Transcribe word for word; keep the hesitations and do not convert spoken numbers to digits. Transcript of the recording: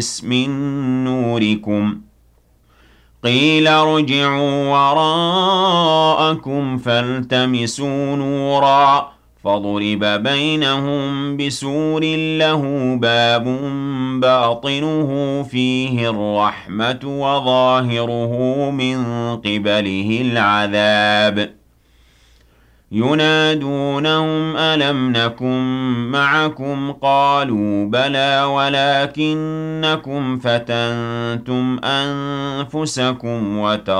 من نوركم قيل ارجعوا وراءكم فالتمسوا نورا فضرب بينهم بسور له باب باطنه فيه الرحمة وظاهره من قبله العذاب ينادونهم ألم نكن معكم قالوا بلى ولكنكم فتنتم أنفسكم وتربصتم